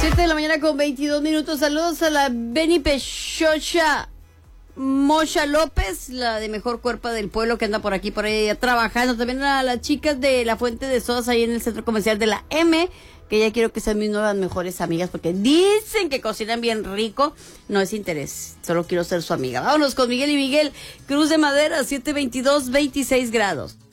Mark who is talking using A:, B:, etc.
A: 7 de la mañana con 22 minutos. Saludos a la Beni Pechocha Mocha López, la de Mejor Cuerpo del Pueblo, que anda por aquí, por ahí trabajando. También a las chicas de la Fuente de Sodas, ahí en el centro comercial de la M, que ya quiero que sean mis nuevas mejores amigas, porque dicen que cocinan bien rico. No es interés, solo quiero ser su amiga. Vámonos con Miguel y Miguel. Cruz de Madera, 722, 26 grados.